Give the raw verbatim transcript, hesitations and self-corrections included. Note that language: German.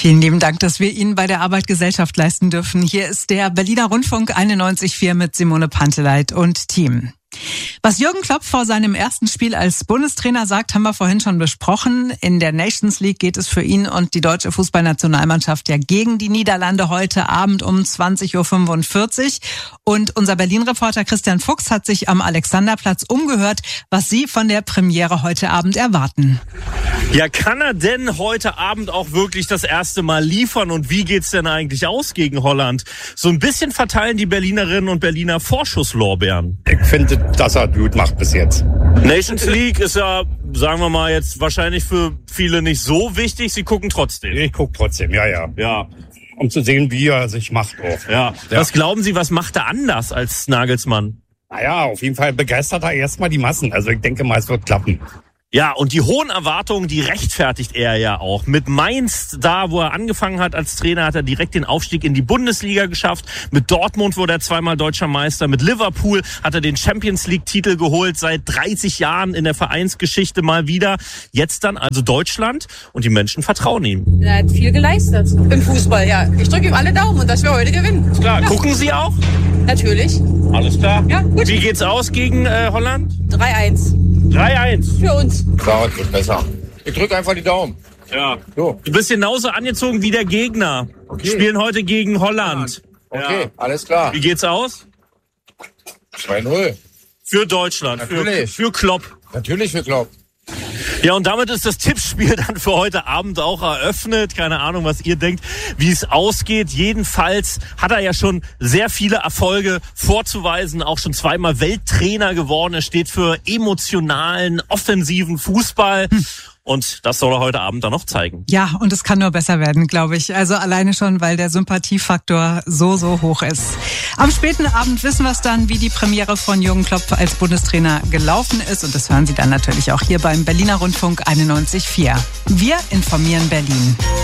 Vielen lieben Dank, dass wir Ihnen bei der Arbeit Gesellschaft leisten dürfen. Hier ist der Berliner Rundfunk einundneunzig Komma vier mit Simone Panteleit und Team. Was Jürgen Klopp vor seinem ersten Spiel als Bundestrainer sagt, haben wir vorhin schon besprochen. In der Nations League geht es für ihn und die deutsche Fußballnationalmannschaft ja gegen die Niederlande heute Abend um zwanzig Uhr fünfundvierzig. Und unser Berlin-Reporter Christian Fuchs hat sich am Alexanderplatz umgehört, was Sie von der Premiere heute Abend erwarten. Ja, kann er denn heute Abend auch wirklich das erste Mal liefern? Und wie geht's denn eigentlich aus gegen Holland? So ein bisschen verteilen die Berlinerinnen und Berliner Vorschusslorbeeren. Ich finde, dass er gut macht bis jetzt. Nations League ist ja, sagen wir mal, jetzt wahrscheinlich für viele nicht so wichtig. Sie gucken trotzdem. Ich gucke trotzdem, ja, ja. Ja. Um zu sehen, wie er sich macht auch. Ja. ja. Was glauben Sie, was macht er anders als Nagelsmann? Naja, auf jeden Fall begeistert er erstmal die Massen. Also ich denke mal, es wird klappen. Ja, und die hohen Erwartungen, die rechtfertigt er ja auch. Mit Mainz, da wo er angefangen hat als Trainer, hat er direkt den Aufstieg in die Bundesliga geschafft. Mit Dortmund wurde er zweimal deutscher Meister. Mit Liverpool hat er den Champions League-Titel geholt, seit dreißig Jahren in der Vereinsgeschichte mal wieder. Jetzt dann also Deutschland und die Menschen vertrauen ihm. Er hat viel geleistet im Fußball, ja. Ich drücke ihm alle Daumen und dass wir heute gewinnen. Klar, ja. Gucken Sie auch? Natürlich. Alles klar. Ja, gut. Wie geht's aus gegen äh, Holland? drei eins. drei eins. Für uns. Klar, es wird besser. Ich drücke einfach die Daumen. Ja. So. Du bist genauso angezogen wie der Gegner. Okay. Spielen heute gegen Holland. Okay, Ja. alles klar. Wie geht's aus? zwei null. Für Deutschland. Für, Natürlich. für Klopp. Natürlich für Klopp. Ja, und damit ist das Tippspiel dann für heute Abend auch eröffnet. Keine Ahnung, was ihr denkt, wie es ausgeht. Jedenfalls hat er ja schon sehr viele Erfolge vorzuweisen, auch schon zweimal Welttrainer geworden. Er steht für emotionalen, offensiven Fußball. Hm. Und das soll er heute Abend dann noch zeigen. Ja, und es kann nur besser werden, glaube ich. Also alleine schon, weil der Sympathiefaktor so, so hoch ist. Am späten Abend wissen wir es dann, wie die Premiere von Jürgen Klopp als Bundestrainer gelaufen ist. Und das hören Sie dann natürlich auch hier beim Berliner Rundfunk einundneunzig Komma vier. Wir informieren Berlin.